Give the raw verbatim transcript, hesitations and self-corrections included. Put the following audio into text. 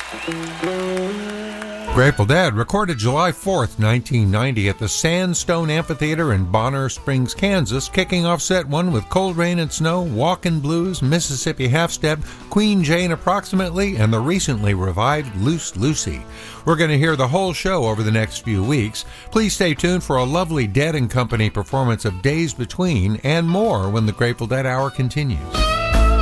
Grateful Dead recorded July fourth, nineteen ninety at the Sandstone Amphitheater in Bonner Springs, Kansas, kicking off set one with Cold Rain and Snow, Walkin' Blues, Mississippi Half Step, Queen Jane Approximately, and the recently revived Loose Lucy. We're going to hear the whole show over the next few weeks. Please stay tuned for a lovely Dead and Company performance of Days Between and more when the Grateful Dead Hour continues.